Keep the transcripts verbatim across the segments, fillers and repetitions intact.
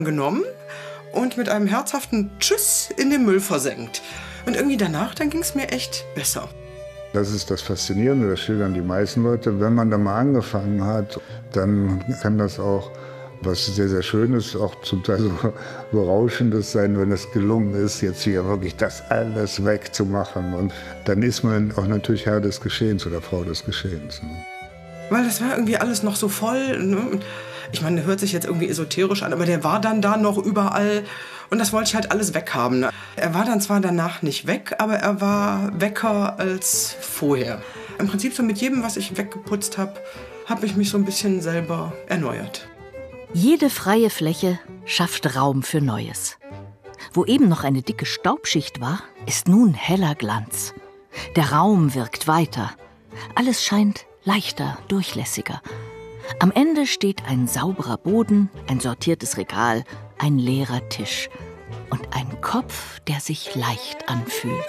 genommen und mit einem herzhaften Tschüss in den Müll versenkt. Und irgendwie danach, dann ging es mir echt besser. Das ist das Faszinierende, das schildern die meisten Leute. Wenn man da mal angefangen hat, dann kann das auch was sehr, sehr Schönes, auch zum Teil so Berauschendes sein, wenn es gelungen ist, jetzt hier wirklich das alles wegzumachen. Und dann ist man auch natürlich Herr des Geschehens oder Frau des Geschehens. Weil das war irgendwie alles noch so voll. Ne? Ich meine, der hört sich jetzt irgendwie esoterisch an, aber der war dann da noch überall. Und das wollte ich halt alles weghaben. Ne? Er war dann zwar danach nicht weg, aber er war wecker als vorher. Im Prinzip so mit jedem, was ich weggeputzt habe, habe ich mich so ein bisschen selber erneuert. Jede freie Fläche schafft Raum für Neues. Wo eben noch eine dicke Staubschicht war, ist nun heller Glanz. Der Raum wirkt weiter. Alles scheint leichter, durchlässiger. Am Ende steht ein sauberer Boden, ein sortiertes Regal, ein leerer Tisch und ein Kopf, der sich leicht anfühlt.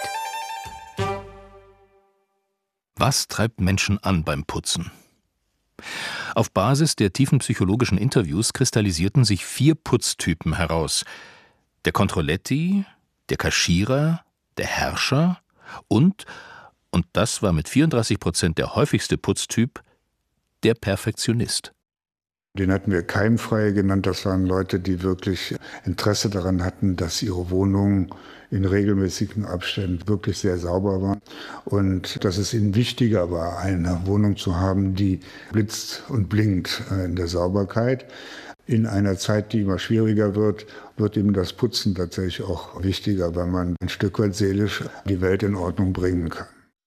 Was treibt Menschen an beim Putzen? Auf Basis der tiefen psychologischen Interviews kristallisierten sich vier Putztypen heraus. Der Controletti, der Kaschierer, der Herrscher und, und das war mit vierunddreißig Prozent der häufigste Putztyp, der Perfektionist. Den hatten wir Keimfreie genannt. Das waren Leute, die wirklich Interesse daran hatten, dass ihre Wohnung in regelmäßigen Abständen wirklich sehr sauber war. Und dass es ihnen wichtiger war, eine Wohnung zu haben, die blitzt und blinkt in der Sauberkeit. In einer Zeit, die immer schwieriger wird, wird ihm das Putzen tatsächlich auch wichtiger, weil man ein Stück weit seelisch die Welt in Ordnung bringen kann.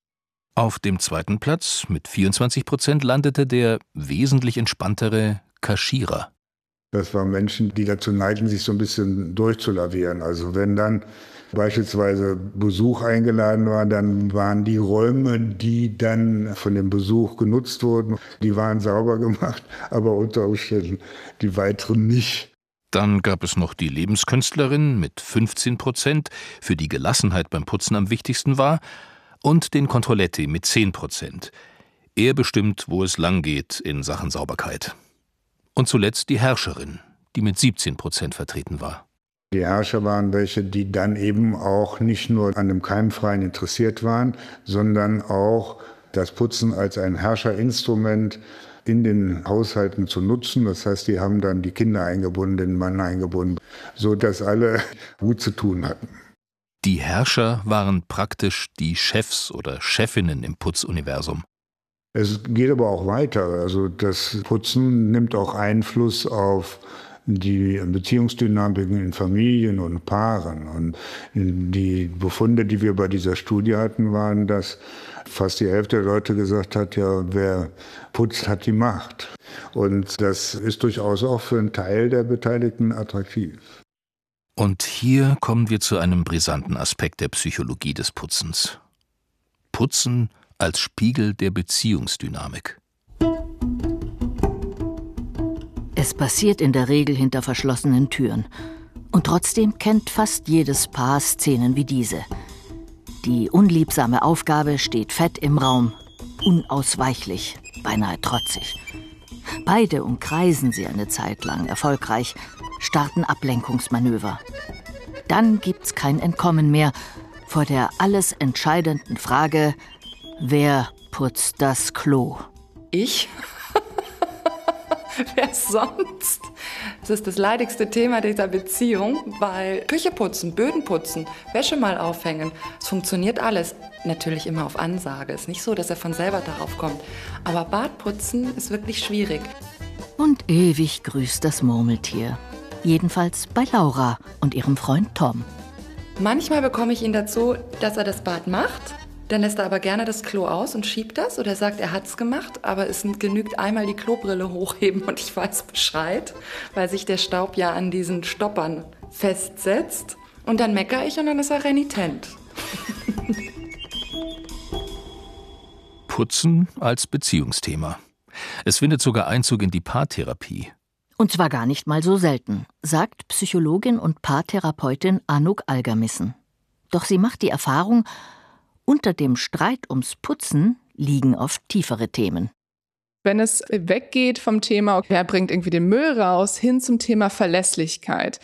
Auf dem zweiten Platz mit vierundzwanzig Prozent landete der wesentlich entspanntere Kaschierer. Das waren Menschen, die dazu neigten, sich so ein bisschen durchzulavieren. Also wenn dann beispielsweise Besuch eingeladen war, dann waren die Räume, die dann von dem Besuch genutzt wurden, die waren sauber gemacht, aber unter Umständen die weiteren nicht. Dann gab es noch die Lebenskünstlerin mit fünfzehn Prozent, für die Gelassenheit beim Putzen am wichtigsten war, und den Controletti mit zehn Prozent. Er bestimmt, wo es lang geht in Sachen Sauberkeit. Und zuletzt die Herrscherin, die mit siebzehn Prozent vertreten war. Die Herrscher waren welche, die dann eben auch nicht nur an dem Keimfreien interessiert waren, sondern auch das Putzen als ein Herrscherinstrument in den Haushalten zu nutzen. Das heißt, die haben dann die Kinder eingebunden, den Mann eingebunden, sodass alle gut zu tun hatten. Die Herrscher waren praktisch die Chefs oder Chefinnen im Putzuniversum. Es geht aber auch weiter. Also das Putzen nimmt auch Einfluss auf die Beziehungsdynamiken in Familien und Paaren. Und die Befunde, die wir bei dieser Studie hatten, waren, dass fast die Hälfte der Leute gesagt hat, ja, wer putzt, hat die Macht. Und das ist durchaus auch für einen Teil der Beteiligten attraktiv. Und hier kommen wir zu einem brisanten Aspekt der Psychologie des Putzens. Putzen als Spiegel der Beziehungsdynamik. Es passiert in der Regel hinter verschlossenen Türen. Und trotzdem kennt fast jedes Paar Szenen wie diese. Die unliebsame Aufgabe steht fett im Raum, unausweichlich, beinahe trotzig. Beide umkreisen sie eine Zeit lang erfolgreich, starten Ablenkungsmanöver. Dann gibt's kein Entkommen mehr vor der alles entscheidenden Frage: Wer putzt das Klo? Ich? Wer sonst? Das ist das leidigste Thema dieser Beziehung, weil Küche putzen, Böden putzen, Wäsche mal aufhängen, es funktioniert alles. Natürlich immer auf Ansage. Es ist nicht so, dass er von selber darauf kommt. Aber Badputzen ist wirklich schwierig. Und ewig grüßt das Murmeltier. Jedenfalls bei Laura und ihrem Freund Tom. Manchmal bekomme ich ihn dazu, dass er das Bad macht. Dann lässt er aber gerne das Klo aus und schiebt das. Oder sagt, er hat's gemacht, aber es genügt einmal die Klobrille hochheben und ich weiß Bescheid, weil sich der Staub ja an diesen Stoppern festsetzt. Und dann meckere ich und dann ist er renitent. Putzen als Beziehungsthema. Es findet sogar Einzug in die Paartherapie. Und zwar gar nicht mal so selten, sagt Psychologin und Paartherapeutin Anouk Algermissen. Doch sie macht die Erfahrung, unter dem Streit ums Putzen liegen oft tiefere Themen. Wenn es weggeht vom Thema, wer bringt irgendwie den Müll raus, hin zum Thema Verlässlichkeit.